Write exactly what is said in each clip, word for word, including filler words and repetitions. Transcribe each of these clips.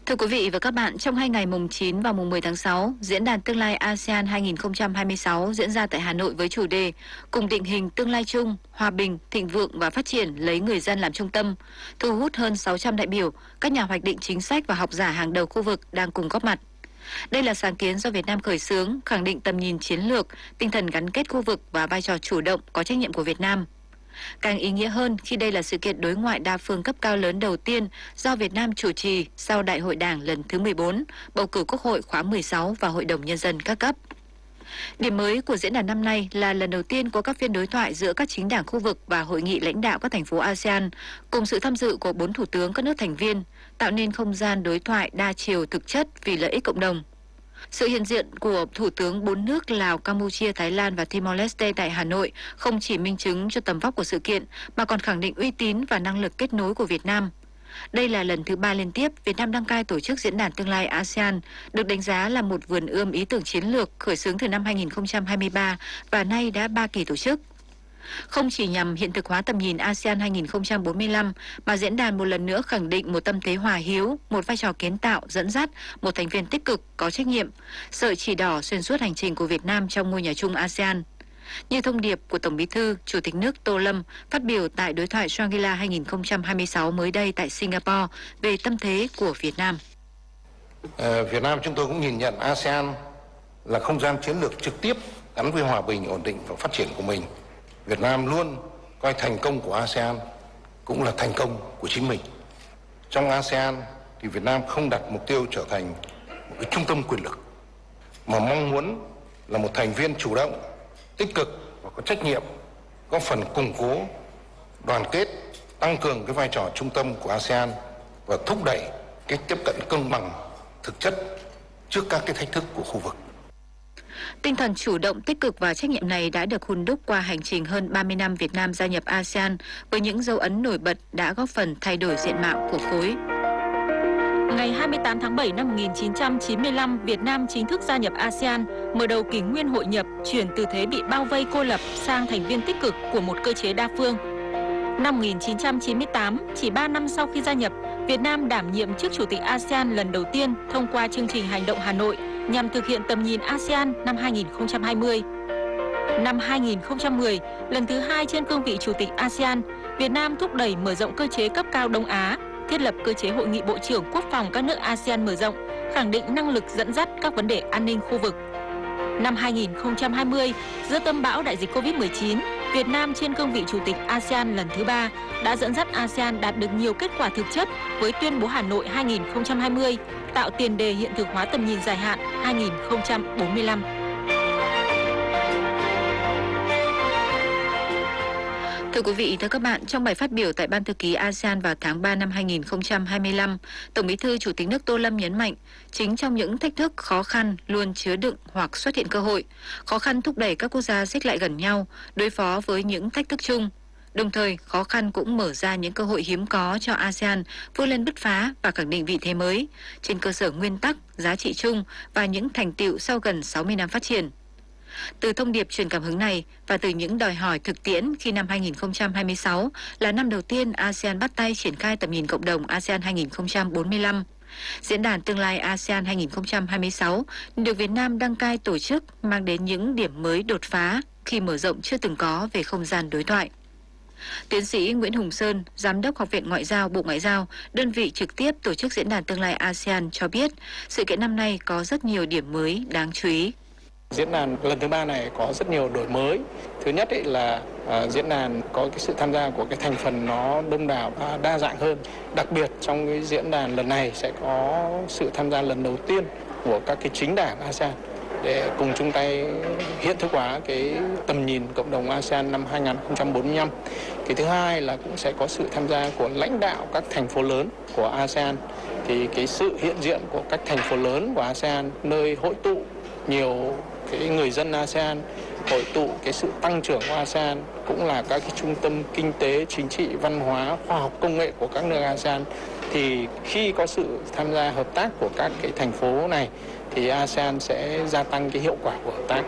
Thưa quý vị và các bạn, trong hai ngày mùng chín và mùng mười tháng sáu, Diễn đàn Tương lai a sê an hai nghìn không trăm hai mươi sáu diễn ra tại Hà Nội với chủ đề Cùng định hình tương lai chung, hòa bình, thịnh vượng và phát triển lấy người dân làm trung tâm, thu hút hơn sáu trăm đại biểu, các nhà hoạch định chính sách và học giả hàng đầu khu vực đang cùng góp mặt. Đây là sáng kiến do Việt Nam khởi xướng, khẳng định tầm nhìn chiến lược, tinh thần gắn kết khu vực và vai trò chủ động, có trách nhiệm của Việt Nam. Càng ý nghĩa hơn khi đây là sự kiện đối ngoại đa phương cấp cao lớn đầu tiên do Việt Nam chủ trì sau Đại hội Đảng lần thứ mười bốn, bầu cử Quốc hội khóa mười sáu và Hội đồng Nhân dân các cấp. Điểm mới của diễn đàn năm nay là lần đầu tiên có các phiên đối thoại giữa các chính đảng khu vực và hội nghị lãnh đạo các thành phố a sê an, cùng sự tham dự của bốn thủ tướng các nước thành viên, tạo nên không gian đối thoại đa chiều thực chất vì lợi ích cộng đồng. Sự hiện diện của Thủ tướng bốn nước Lào, Campuchia, Thái Lan và Timor-Leste tại Hà Nội không chỉ minh chứng cho tầm vóc của sự kiện, mà còn khẳng định uy tín và năng lực kết nối của Việt Nam. Đây là lần thứ ba liên tiếp Việt Nam đăng cai tổ chức Diễn đàn Tương lai a sê an, được đánh giá là một vườn ươm ý tưởng chiến lược khởi xướng từ năm hai nghìn không trăm hai mươi ba và nay đã ba kỳ tổ chức. Không chỉ nhằm hiện thực hóa tầm nhìn a sê an hai nghìn không trăm bốn mươi lăm, mà diễn đàn một lần nữa khẳng định một tâm thế hòa hiếu, một vai trò kiến tạo, dẫn dắt, một thành viên tích cực, có trách nhiệm, sợi chỉ đỏ xuyên suốt hành trình của Việt Nam trong ngôi nhà chung a sê an. Như thông điệp của Tổng Bí thư, Chủ tịch nước Tô Lâm phát biểu tại đối thoại Shangri-La hai nghìn không trăm hai mươi sáu mới đây tại Singapore về tâm thế của Việt Nam. À, Việt Nam chúng tôi cũng nhìn nhận a sê an là không gian chiến lược trực tiếp gắn với hòa bình, ổn định và phát triển của mình. Việt Nam luôn coi thành công của a sê an cũng là thành công của chính mình. Trong a sê an thì Việt Nam không đặt mục tiêu trở thành một cái trung tâm quyền lực, mà mong muốn là một thành viên chủ động, tích cực và có trách nhiệm, góp phần củng cố, đoàn kết, tăng cường cái vai trò trung tâm của a sê an và thúc đẩy cái tiếp cận công bằng, thực chất trước các cái thách thức của khu vực. Tinh thần chủ động, tích cực và trách nhiệm này đã được hun đúc qua hành trình hơn ba mươi năm Việt Nam gia nhập a sê an với những dấu ấn nổi bật đã góp phần thay đổi diện mạo của khối. Ngày hai mươi tám tháng bảy năm một nghìn chín trăm chín mươi lăm, Việt Nam chính thức gia nhập a sê an, mở đầu kỷ nguyên hội nhập, chuyển từ thế bị bao vây cô lập sang thành viên tích cực của một cơ chế đa phương. Năm một nghìn chín trăm chín mươi tám, chỉ ba năm sau khi gia nhập, Việt Nam đảm nhiệm chức Chủ tịch a sê an lần đầu tiên thông qua chương trình hành động Hà Nội nhằm thực hiện tầm nhìn a sê an năm hai nghìn không trăm hai mươi. Năm hai nghìn không trăm mười, lần thứ hai trên cương vị Chủ tịch a sê an, Việt Nam thúc đẩy mở rộng cơ chế cấp cao Đông Á, thiết lập cơ chế hội nghị bộ trưởng quốc phòng các nước a sê an mở rộng, khẳng định năng lực dẫn dắt các vấn đề an ninh khu vực. Năm hai nghìn không trăm hai mươi, giữa tâm bão đại dịch Covid mười chín, Việt Nam trên cương vị Chủ tịch a sê an lần thứ ba đã dẫn dắt a sê an đạt được nhiều kết quả thực chất với tuyên bố Hà Nội hai nghìn không trăm hai mươi, tạo tiền đề hiện thực hóa tầm nhìn dài hạn hai nghìn không trăm bốn mươi lăm. Thưa quý vị, thưa các bạn, trong bài phát biểu tại Ban Thư ký a sê an vào tháng ba năm hai nghìn không trăm hai mươi lăm, Tổng Bí thư Chủ tịch nước Tô Lâm nhấn mạnh, chính trong những thách thức khó khăn luôn chứa đựng hoặc xuất hiện cơ hội. Khó khăn thúc đẩy các quốc gia xích lại gần nhau, đối phó với những thách thức chung. Đồng thời, khó khăn cũng mở ra những cơ hội hiếm có cho a sê an vươn lên bứt phá và khẳng định vị thế mới, trên cơ sở nguyên tắc, giá trị chung và những thành tựu sau gần sáu mươi năm phát triển. Từ thông điệp truyền cảm hứng này và từ những đòi hỏi thực tiễn khi năm hai nghìn không trăm hai mươi sáu là năm đầu tiên a sê an bắt tay triển khai tầm nhìn cộng đồng a sê an hai nghìn không trăm bốn mươi lăm, Diễn đàn Tương lai a sê an hai nghìn không trăm hai mươi sáu được Việt Nam đăng cai tổ chức mang đến những điểm mới đột phá khi mở rộng chưa từng có về không gian đối thoại. Tiến sĩ Nguyễn Hùng Sơn, Giám đốc Học viện Ngoại giao Bộ Ngoại giao, đơn vị trực tiếp tổ chức Diễn đàn Tương lai a sê an cho biết, sự kiện năm nay có rất nhiều điểm mới đáng chú ý. Diễn đàn lần thứ ba này có rất nhiều đổi mới. Thứ nhất ấy là uh, diễn đàn có cái sự tham gia của cái thành phần nó đông đảo và đa dạng hơn. Đặc biệt trong cái diễn đàn lần này sẽ có sự tham gia lần đầu tiên của các cái chính đảng a sê an để cùng chung tay hiện thực hóa cái tầm nhìn cộng đồng a sê an năm hai nghìn không trăm bốn mươi lăm. Cái thứ hai là cũng sẽ có sự tham gia của lãnh đạo các thành phố lớn của a sê an. Thì cái sự hiện diện của các thành phố lớn của a sê an nơi hội tụ nhiều cái người dân a sê an, hội tụ cái sự tăng trưởng của a sê an, cũng là các cái trung tâm kinh tế, chính trị, văn hóa, khoa học, công nghệ của các nước a sê an. Thì khi có sự tham gia hợp tác của các cái thành phố này thì a sê an sẽ gia tăng cái hiệu quả của hợp tác.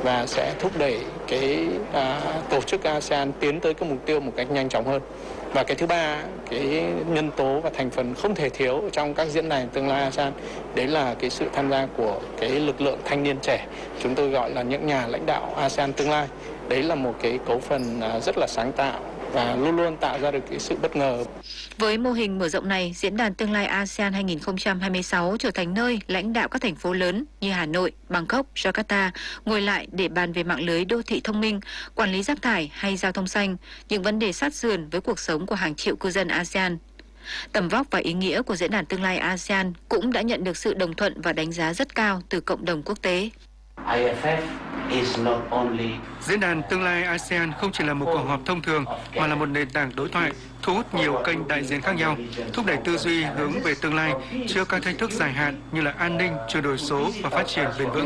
và sẽ thúc đẩy cái à, tổ chức a sê an tiến tới cái mục tiêu một cách nhanh chóng hơn. Và cái thứ ba, cái nhân tố và thành phần không thể thiếu trong các diễn đàn tương lai a sê an, đấy là cái sự tham gia của cái lực lượng thanh niên trẻ, chúng tôi gọi là những nhà lãnh đạo a sê an tương lai. Đấy là một cái cấu phần rất là sáng tạo và luôn luôn tạo ra được cái sự bất ngờ. Với mô hình mở rộng này, Diễn đàn Tương lai a sê an hai nghìn không trăm hai mươi sáu trở thành nơi lãnh đạo các thành phố lớn như Hà Nội, Bangkok, Jakarta ngồi lại để bàn về mạng lưới đô thị thông minh, quản lý rác thải hay giao thông xanh, những vấn đề sát sườn với cuộc sống của hàng triệu cư dân a sê an. Tầm vóc và ý nghĩa của Diễn đàn Tương lai a sê an cũng đã nhận được sự đồng thuận và đánh giá rất cao từ cộng đồng quốc tế. i ép ép is not only... Diễn đàn Tương lai a sê an không chỉ là một cuộc họp thông thường mà là một nền tảng đối thoại, thu hút nhiều kênh đại diện khác nhau, thúc đẩy tư duy hướng về tương lai trước các thách thức dài hạn như là an ninh, chuyển đổi số và phát triển bền vững.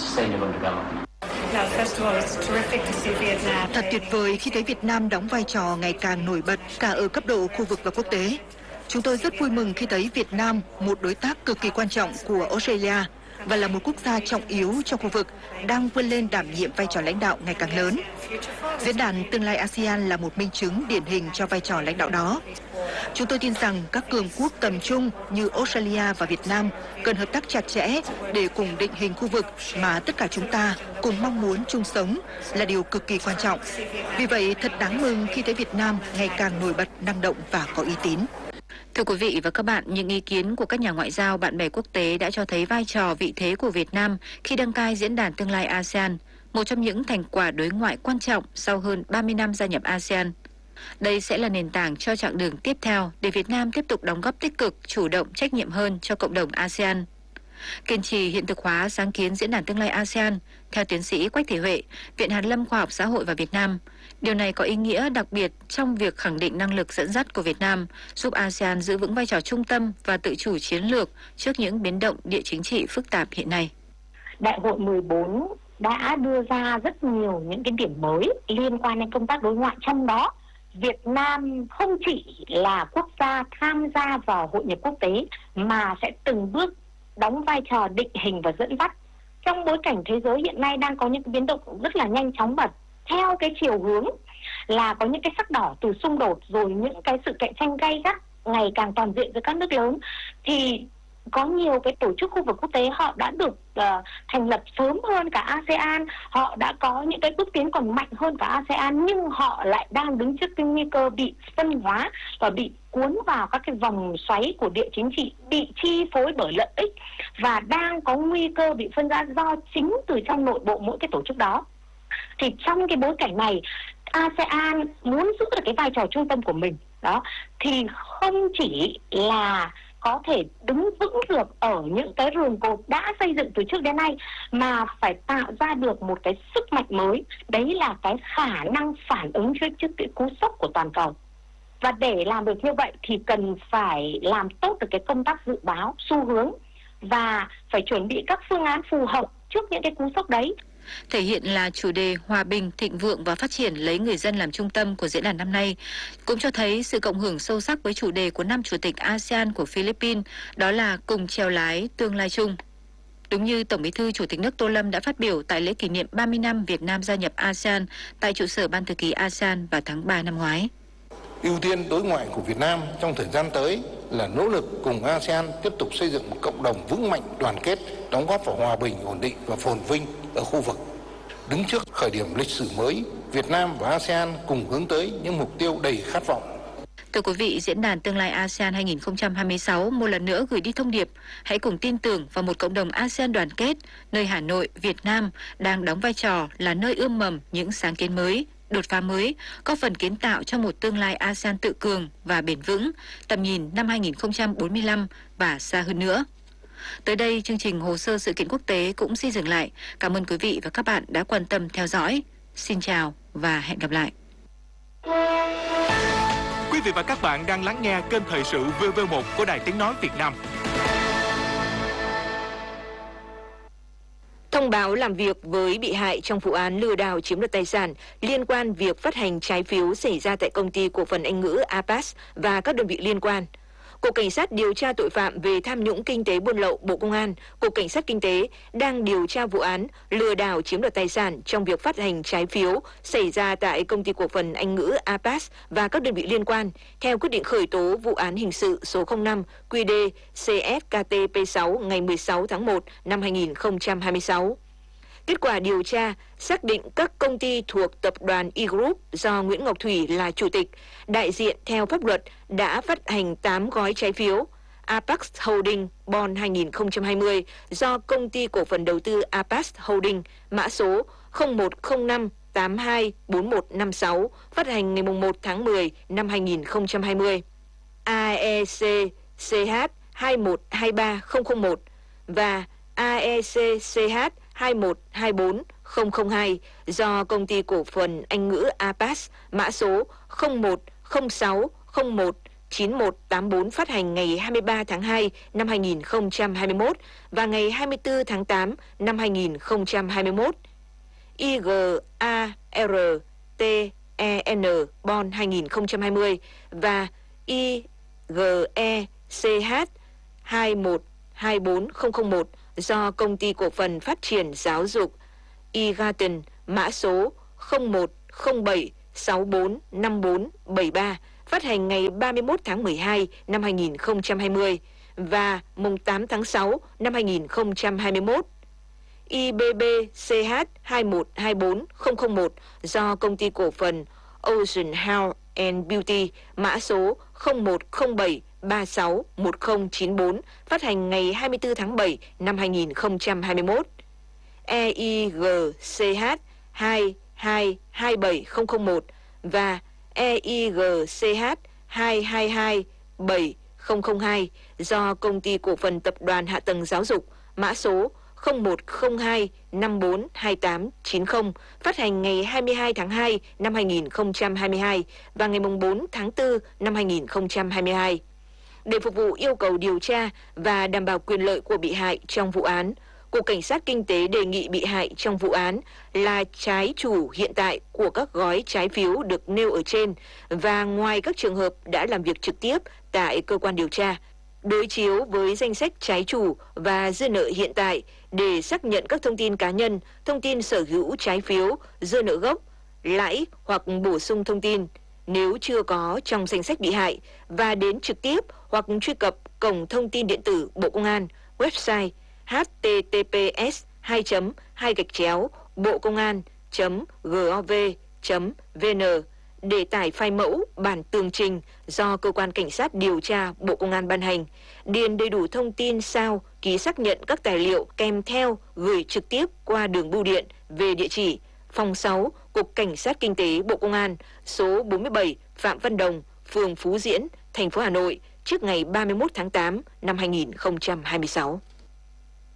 Thật tuyệt vời khi thấy Việt Nam đóng vai trò ngày càng nổi bật cả ở cấp độ khu vực và quốc tế. Chúng tôi rất vui mừng khi thấy Việt Nam, một đối tác cực kỳ quan trọng của Australia và là một quốc gia trọng yếu trong khu vực, đang vươn lên đảm nhiệm vai trò lãnh đạo ngày càng lớn. Diễn đàn Tương lai a sê an là một minh chứng điển hình cho vai trò lãnh đạo đó. Chúng tôi tin rằng các cường quốc tầm trung như Australia và Việt Nam cần hợp tác chặt chẽ để cùng định hình khu vực mà tất cả chúng ta cùng mong muốn chung sống là điều cực kỳ quan trọng. Vì vậy, thật đáng mừng khi thấy Việt Nam ngày càng nổi bật, năng động và có uy tín. Thưa quý vị và các bạn, những ý kiến của các nhà ngoại giao, bạn bè quốc tế đã cho thấy vai trò vị thế của Việt Nam khi đăng cai Diễn đàn Tương lai a sê an, một trong những thành quả đối ngoại quan trọng sau hơn ba mươi năm gia nhập a sê an. Đây sẽ là nền tảng cho chặng đường tiếp theo để Việt Nam tiếp tục đóng góp tích cực, chủ động, trách nhiệm hơn cho cộng đồng a sê an. Kiên trì hiện thực hóa sáng kiến Diễn đàn Tương lai a sê an, theo tiến sĩ Quách Thị Huệ, Viện Hàn lâm Khoa học Xã hội và Việt Nam, điều này có ý nghĩa đặc biệt trong việc khẳng định năng lực dẫn dắt của Việt Nam, giúp a sê an giữ vững vai trò trung tâm và tự chủ chiến lược trước những biến động địa chính trị phức tạp hiện nay. Đại hội mười bốn đã đưa ra rất nhiều những cái điểm mới liên quan đến công tác đối ngoại, trong đó Việt Nam không chỉ là quốc gia tham gia vào hội nhập quốc tế mà sẽ từng bước đóng vai trò định hình và dẫn dắt trong bối cảnh thế giới hiện nay đang có những biến động rất là nhanh chóng và theo cái chiều hướng là có những cái sắc đỏ từ xung đột, rồi những cái sự cạnh tranh gay gắt ngày càng toàn diện với các nước lớn, thì có nhiều cái tổ chức khu vực quốc tế họ đã được uh, thành lập sớm hơn cả a sê an, họ đã có những cái bước tiến còn mạnh hơn cả a sê an, nhưng họ lại đang đứng trước cái nguy cơ bị phân hóa và bị cuốn vào các cái vòng xoáy của địa chính trị, bị chi phối bởi lợi ích và đang có nguy cơ bị phân ra do chính từ trong nội bộ mỗi cái tổ chức đó. Thì trong cái bối cảnh này, a sê an muốn giữ được cái vai trò trung tâm của mình đó thì không chỉ là có thể đứng vững được ở những cái rường cột đã xây dựng từ trước đến nay, mà phải tạo ra được một cái sức mạnh mới, đấy là cái khả năng phản ứng trước trước cái cú sốc của toàn cầu. Và để làm được như vậy thì cần phải làm tốt được cái công tác dự báo xu hướng và phải chuẩn bị các phương án phù hợp trước những cái cú sốc đấy. Thể hiện là chủ đề hòa bình, thịnh vượng và phát triển lấy người dân làm trung tâm của diễn đàn năm nay, cũng cho thấy sự cộng hưởng sâu sắc với chủ đề của năm chủ tịch a sê an của Philippines, đó là cùng chèo lái tương lai chung. Đúng như Tổng Bí thư Chủ tịch nước Tô Lâm đã phát biểu tại lễ kỷ niệm ba mươi năm Việt Nam gia nhập a sê an tại trụ sở Ban Thư ký a sê an vào tháng ba năm ngoái. Ưu tiên đối ngoại của Việt Nam trong thời gian tới là nỗ lực cùng a sê an tiếp tục xây dựng một cộng đồng vững mạnh, đoàn kết, đóng góp vào hòa bình, ổn định và phồn vinh ở khu vực. Đứng trước khởi điểm lịch sử mới, Việt Nam và a sê an cùng hướng tới những mục tiêu đầy khát vọng. Thưa quý vị, Diễn đàn Tương lai a sê an hai nghìn không trăm hai mươi sáu một lần nữa gửi đi thông điệp: hãy cùng tin tưởng vào một cộng đồng a sê an đoàn kết, nơi Hà Nội, Việt Nam đang đóng vai trò là nơi ươm mầm những sáng kiến mới, đột phá mới, có phần kiến tạo cho một tương lai a sê an tự cường và bền vững, tầm nhìn năm hai nghìn không trăm bốn mươi lăm và xa hơn nữa. Tới đây, chương trình Hồ sơ sự kiện quốc tế cũng xin dừng lại. Cảm ơn quý vị và các bạn đã quan tâm theo dõi. Xin chào và hẹn gặp lại. Quý vị và các bạn đang lắng nghe kênh thời sự vê vê một của Đài Tiếng nói Việt Nam. Thông báo làm việc với bị hại trong vụ án lừa đảo chiếm đoạt tài sản liên quan việc phát hành trái phiếu xảy ra tại công ty cổ phần Anh ngữ a pát và các đơn vị liên quan. Cục Cảnh sát điều tra tội phạm về tham nhũng kinh tế buôn lậu Bộ Công an, Cục Cảnh sát Kinh tế đang điều tra vụ án lừa đảo chiếm đoạt tài sản trong việc phát hành trái phiếu xảy ra tại Công ty Cổ phần Anh ngữ a pê a ét và các đơn vị liên quan, theo quyết định khởi tố vụ án hình sự số không năm Q D C S K T P sáu ngày mười sáu tháng một năm hai nghìn không trăm hai mươi sáu. Kết quả điều tra xác định các công ty thuộc tập đoàn E Group do Nguyễn Ngọc Thủy là chủ tịch, đại diện theo pháp luật đã phát hành tám gói trái phiếu Apax Holding Bond hai nghìn không trăm hai mươi do Công ty Cổ phần Đầu tư Apax Holding mã số không một không năm tám hai bốn một năm sáu phát hành ngày một tháng mười năm hai nghìn không trăm hai mươi, A E C C H hai một hai ba không không một và A E C C H hai một hai bốn không không hai do Công ty Cổ phần Anh ngữ a pê a ét mã số không một không sáu không một chín một tám bốn phát hành ngày hai mươi ba tháng hai năm hai nghìn không trăm hai mươi mốt và ngày hai mươi tư tháng tám năm hai nghìn không trăm hai mươi mốt. I G A R T E N Bond hai nghìn không trăm hai mươi và I G E C H hai một hai bốn không không một do Công ty Cổ phần Phát triển Giáo dục E-Garten mã số không một không bảy sáu bốn năm bốn bảy ba phát hành ngày ba mươi mốt tháng mười hai năm hai nghìn không trăm hai mươi và mùng tám tháng sáu năm hai nghìn không trăm hai mươi mốt. I B B C H hai một hai bốn không không một do Công ty Cổ phần Ocean Health and Beauty mã số không một không bảy ba sáu một không chín bốn phát hành ngày hai mươi tư tháng bảy năm hai nghìn không trăm hai mươi mốt. E I G C H hai hai hai bảy không không một và E I G C H hai hai hai bảy không không hai do Công ty Cổ phần Tập đoàn Hạ tầng Giáo dục mã số không một không hai năm bốn hai tám chín không phát hành ngày hai mươi hai tháng hai năm hai nghìn không trăm hai mươi hai và ngày bốn tháng tư năm hai nghìn không trăm hai mươi hai. Để phục vụ yêu cầu điều tra và đảm bảo quyền lợi của bị hại trong vụ án, Cục Cảnh sát Kinh tế đề nghị bị hại trong vụ án là trái chủ hiện tại của các gói trái phiếu được nêu ở trên và ngoài các trường hợp đã làm việc trực tiếp tại cơ quan điều tra, đối chiếu với danh sách trái chủ và dư nợ hiện tại để xác nhận các thông tin cá nhân, thông tin sở hữu trái phiếu, dư nợ gốc, lãi hoặc bổ sung thông tin nếu chưa có trong danh sách bị hại và đến trực tiếp hoặc truy cập cổng thông tin điện tử Bộ Công an, website h t t p s hai chấm hai gạch chéo bộ công an chấm gov chấm v n để tải file mẫu bản tường trình do Cơ quan Cảnh sát điều tra Bộ Công an ban hành, điền đầy đủ thông tin sao ký xác nhận các tài liệu kèm theo gửi trực tiếp qua đường bưu điện về địa chỉ Phòng sáu, Cục Cảnh sát Kinh tế Bộ Công an, số bốn mươi bảy Phạm Văn Đồng, phường Phú Diễn, thành phố Hà Nội trước ngày ba mươi mốt tháng tám năm hai nghìn không trăm hai mươi sáu.